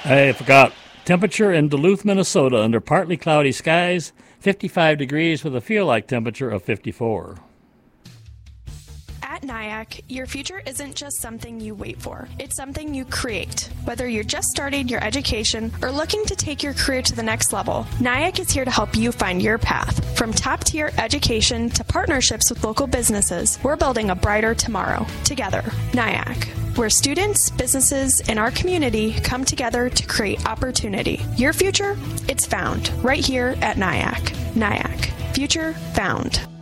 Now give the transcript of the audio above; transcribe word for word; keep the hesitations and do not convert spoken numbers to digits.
I forgot. Temperature in Duluth, Minnesota, under partly cloudy skies, fifty-five degrees with a feel-like temperature of fifty-four. At NIAC, your future isn't just something you wait for. It's something you create. Whether you're just starting your education or looking to take your career to the next level, NIAC is here to help you find your path. From top-tier education to partnerships with local businesses, we're building a brighter tomorrow. Together, NIAC, where students, businesses, and our community come together to create opportunity. Your future, it's found right here at NIAC. NIAC, future found.